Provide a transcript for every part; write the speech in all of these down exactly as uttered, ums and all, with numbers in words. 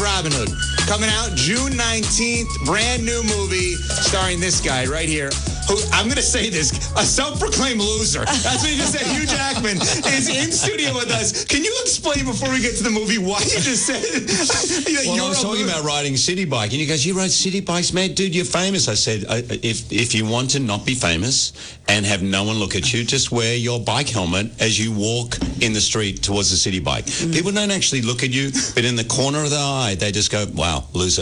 Robin Hood. Coming out June nineteenth, brand new movie starring this guy right here. Who, I'm going to say this, a self-proclaimed loser. That's what you just said. Hugh Jackman is in studio with us. Can you explain before we get to the movie why you just said Well, you're I was talking about riding city bike, and he goes, "You ride city bikes, mate? Dude, you're famous." I said, I, if, if you want to not be famous and have no one look at you, just wear your bike helmet as you walk in the street towards the city bike. Mm. People don't actually look at you, but in the corner of the eye, they just go, "Wow, loser."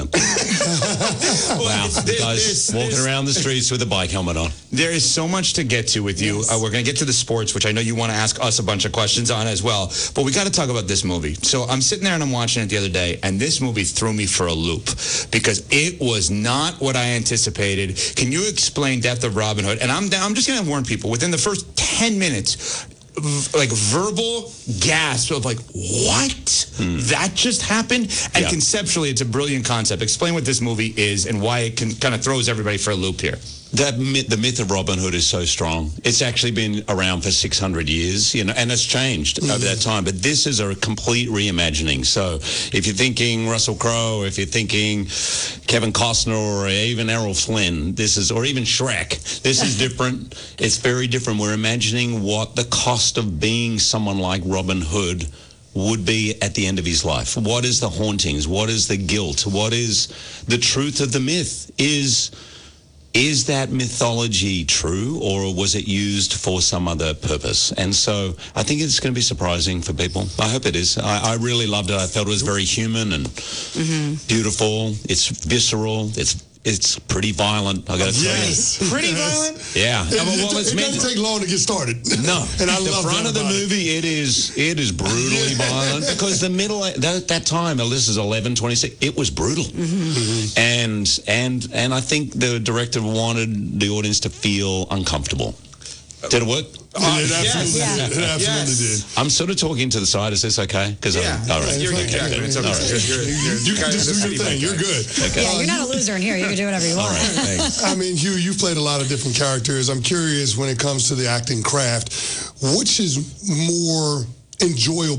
Wow, there, guys walking around the streets with a bike helmet on. There is so much to get to with you. Yes. Uh, we're going to get to the sports, which I know you want to ask us a bunch of questions on as well. But we got to talk about this movie. So I'm sitting there and I'm watching it the other day, and this movie threw me for a loop because it was not what I anticipated. Can you explain Death of Robin Hood? And I'm I'm just going to warn people, within the first ten minutes, like verbal gasp of like, what? Hmm. That just happened? And yeah. Conceptually, it's a brilliant concept. Explain what this movie is and why it can kind of throws everybody for a loop here. That myth, the myth of Robin Hood is so strong. It's actually been around for six hundred years, you know, and it's changed mm-hmm. over that time. But this is a complete reimagining. So if you're thinking Russell Crowe, if you're thinking Kevin Costner, or even Errol Flynn, this is, or even Shrek, this is different. It's very different. We're imagining what the cost of being someone like Robin Hood would be at the end of his life. What is the hauntings? What is the guilt? What is the truth of the myth? Is... Is that mythology true, or was it used for some other purpose? And so I think it's going to be surprising for people. I hope it is. I, I really loved it. I felt it was very human and mm-hmm. beautiful. It's visceral. It's it's pretty violent, I got to tell yes. you. Pretty violent? Yeah. It, well, well, it, it's it meant doesn't to, take long to get started. No. And I the love front of the movie, it. it is it is brutally yeah. violent, because the middle, that, that time, this is eleven twenty-six, it was brutal. Mm-hmm. And, and, and I think the director wanted the audience to feel uncomfortable. Did it work? Uh, it absolutely, yes. did. It absolutely yes. did. I'm sort of talking to the side. Is this okay? Because yeah. all right. You're good. Okay. It's okay. All right. You're, you're, you're, you can just do your thing. You're good. Okay. Yeah, you're not a loser in here. You can do whatever you want. All right. Thanks. I mean, Hugh, you've played a lot of different characters. I'm curious, when it comes to the acting craft, which is more enjoyable